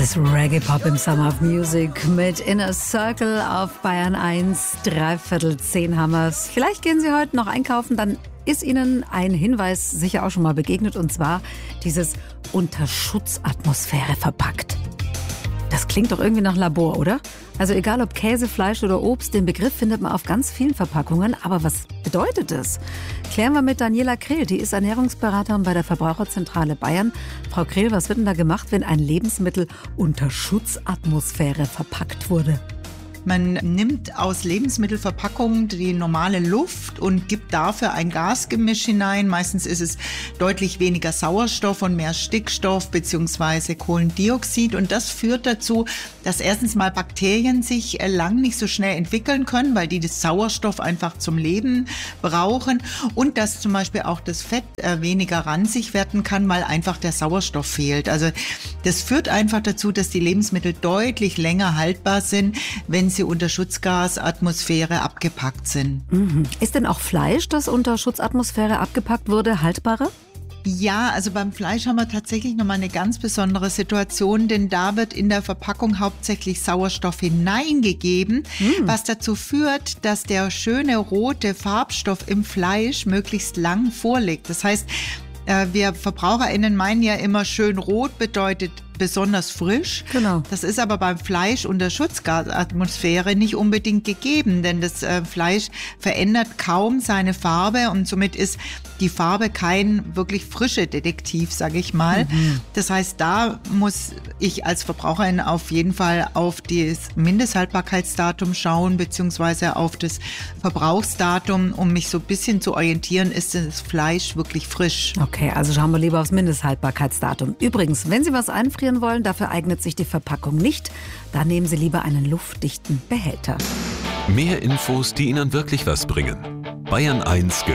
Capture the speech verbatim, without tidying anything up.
ist Reggae Pop im Summer of Music mit Inner Circle auf Bayern eins, dreiviertel zehn haben wir's. Vielleicht gehen Sie heute noch einkaufen, dann ist Ihnen ein Hinweis sicher auch schon mal begegnet, und zwar dieses unter Schutzatmosphäre verpackt. Das klingt doch irgendwie nach Labor, oder? Also egal ob Käse, Fleisch oder Obst, den Begriff findet man auf ganz vielen Verpackungen. Aber was bedeutet das? Klären wir mit Daniela Krehl, die ist Ernährungsberaterin bei der Verbraucherzentrale Bayern. Frau Krehl, was wird denn da gemacht, wenn ein Lebensmittel unter Schutzatmosphäre verpackt wurde? Man nimmt aus Lebensmittelverpackungen die normale Luft und gibt dafür ein Gasgemisch hinein. Meistens ist es deutlich weniger Sauerstoff und mehr Stickstoff bzw. Kohlendioxid. Und das führt dazu, dass erstens mal Bakterien sich lang nicht so schnell entwickeln können, weil die das Sauerstoff einfach zum Leben brauchen. Und dass zum Beispiel auch das Fett weniger ranzig werden kann, weil einfach der Sauerstoff fehlt. Also das führt einfach dazu, dass die Lebensmittel deutlich länger haltbar sind, wenn sie unter Schutzgasatmosphäre abgepackt sind. Mhm. Ist denn auch Fleisch, das unter Schutzatmosphäre abgepackt wurde, haltbarer? Ja, also beim Fleisch haben wir tatsächlich nochmal eine ganz besondere Situation, denn da wird in der Verpackung hauptsächlich Sauerstoff hineingegeben, mm. was dazu führt, dass der schöne rote Farbstoff im Fleisch möglichst lang vorliegt. Das heißt, wir VerbraucherInnen meinen ja immer, schön rot bedeutet besonders frisch. Genau. Das ist aber beim Fleisch unter Schutzgasatmosphäre nicht unbedingt gegeben, denn das äh, Fleisch verändert kaum seine Farbe und somit ist die Farbe kein wirklich frische Detektiv, sage ich mal. Mhm. Das heißt, da muss ich als Verbraucherin auf jeden Fall auf das Mindesthaltbarkeitsdatum schauen, beziehungsweise auf das Verbrauchsdatum, um mich so ein bisschen zu orientieren, ist das Fleisch wirklich frisch. Okay, also schauen wir lieber aufs Mindesthaltbarkeitsdatum. Übrigens, wenn Sie was einfrieren wollen, dafür eignet sich die Verpackung nicht. Da nehmen Sie lieber einen luftdichten Behälter. Mehr Infos, die Ihnen wirklich was bringen. Bayern eins gehört